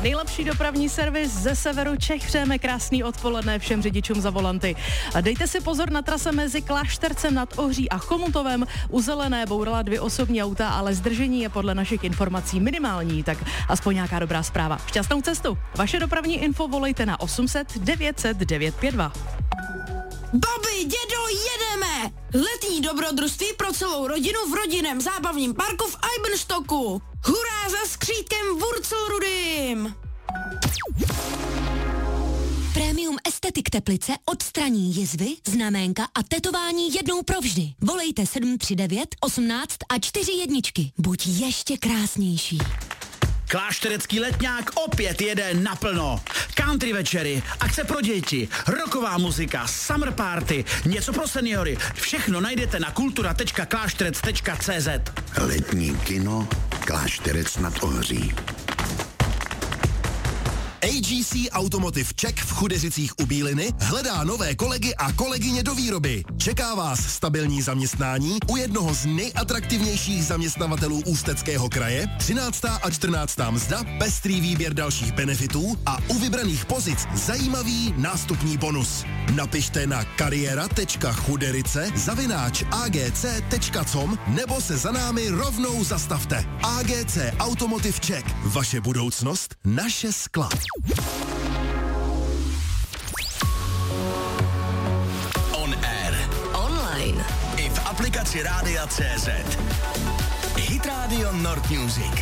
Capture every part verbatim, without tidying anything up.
Nejlepší dopravní servis ze severu Čech. Přejeme krásný odpoledne všem řidičům za volanty. A dejte si pozor na trase mezi Kláštercem nad Ohří a Chomutovem. U Zelené bourala dvě osobní auta, ale zdržení je podle našich informací minimální, tak aspoň nějaká dobrá zpráva. Šťastnou cestu. Vaše dopravní info volejte na osm set devět set devět pět dva. Babi, dědo, jedeme! Letní dobrodružství pro celou rodinu v rodinném zábavním parku v Eibenstocku. Hurá za skřítkem Wurzelrudym! Premium Estetik Teplice odstraní jizvy, znaménka a tetování jednou provždy. Volejte sedm tři devět, osmnáct a čtyři jedničky. Buď ještě krásnější. Klášterecký letňák opět jede naplno. Country večery, akce pro děti, rocková muzika, summer party, něco pro seniory. Všechno najdete na kultura tečka klášterec tečka cé zet. Letní kino Klášterec nad Ohří. A G C Automotive Czech v Chudeřicích u Bíliny hledá nové kolegy a kolegyně do výroby. Čeká vás stabilní zaměstnání u jednoho z nejatraktivnějších zaměstnavatelů Ústeckého kraje, třináctá a čtrnáctá mzda, pestrý výběr dalších benefitů a u vybraných pozic zajímavý nástupní bonus. Napište na kariéra tečka chuderice zavináč a g c tečka com nebo se za námi rovnou zastavte. A G C Automotive Czech. Vaše budoucnost, naše skla. On air. Online. I v aplikaci Rádia C Z. Hit Radio Nord Music.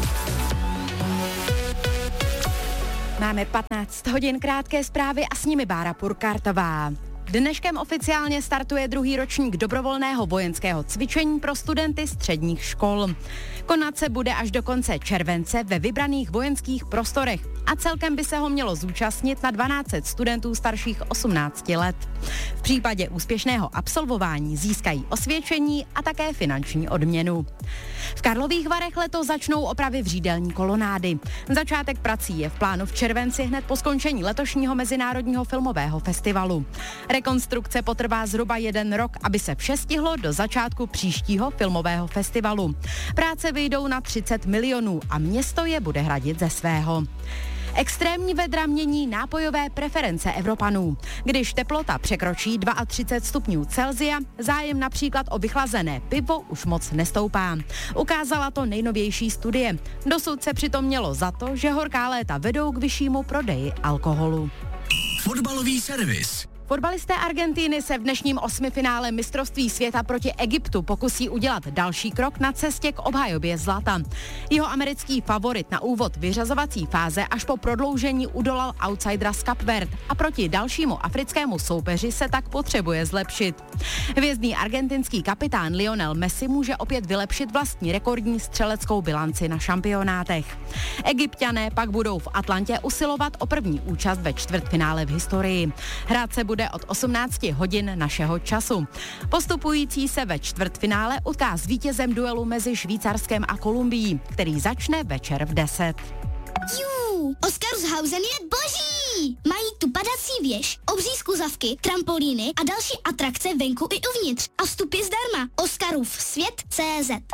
Máme patnáct hodin, krátké zprávy a s nimi Bára Purkartová. Dneškem oficiálně startuje druhý ročník dobrovolného vojenského cvičení pro studenty středních škol. Konat se bude až do konce července ve vybraných vojenských prostorech a celkem by se ho mělo zúčastnit na dvanáct set studentů starších osmnácti let. V případě úspěšného absolvování získají osvědčení a také finanční odměnu. V Karlových Varech letos začnou opravy vřídelní kolonády. Začátek prací je v plánu v červenci hned po skončení letošního Mezinárodního filmového festivalu. Rekonstrukce potrvá zhruba jeden rok, aby se vše stihlo do začátku příštího filmového festivalu. Práce vyjdou na třicet milionů a město je bude hradit ze svého. Extrémní vedra mění nápojové preference Evropanů. Když teplota překročí třicet dva stupňů Celsia, zájem například o vychlazené pivo už moc nestoupá. Ukázala to nejnovější studie. Dosud se přitom mělo za to, že horká léta vedou k vyššímu prodeji alkoholu. Fotbalový servis. Fotbalisté Argentiny se v dnešním osmifinále mistrovství světa proti Egyptu pokusí udělat další krok na cestě k obhajobě zlata. Jeho americký favorit na úvod vyřazovací fáze až po prodloužení udolal outsidera z Kapverd a proti dalšímu africkému soupeři se tak potřebuje zlepšit. Hvězdný argentinský kapitán Lionel Messi může opět vylepšit vlastní rekordní střeleckou bilanci na šampionátech. Egypťané pak budou v Atlantě usilovat o první účast ve čtvrtfinále v historii. Hrát se bude od osmnácti hodin našeho času. Postupující se ve čtvrtfinále utká s vítězem duelu mezi Švýcarskem a Kolumbií, který začne večer v deset. Jú, Oscarshausen je boží! Mají tu padací věž, obří skluzavky, trampolíny a další atrakce venku i uvnitř. A vstup je zdarma. Oscarův svět tečka cé zet.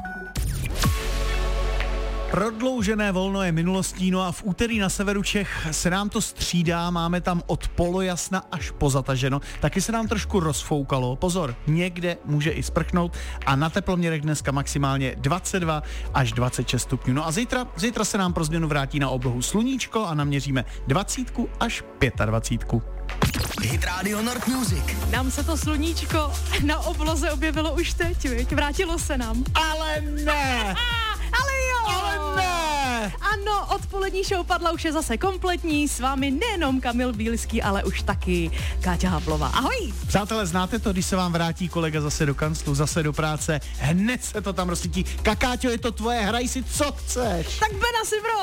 Prodloužené volno je minulostí, no a v úterý na severu Čech se nám to střídá, máme tam od polojasna až pozataženo, taky se nám trošku rozfoukalo, pozor, někde může i sprchnout a na teploměrech dneska maximálně dvacet dva až dvacet šest stupňů. No a zítra, zítra se nám pro změnu vrátí na oblohu sluníčko a naměříme dvacet až dvacet pět. Hit Radio Nord Music. Nám se to sluníčko na obloze objevilo už teď, viď? Vrátilo se nám. Ale ne! Ale jo! Ale ne! Ano, odpolední show Padla už je zase kompletní, s vámi nejenom Kamil Bílský, ale už taky Káťa Havlová. Ahoj! Přátelé, znáte to, když se vám vrátí kolega zase do kanclu, zase do práce, hned se to tam rozsvítí. Kakáťo, je to tvoje, hraj si co chceš. Tak Bena si bro!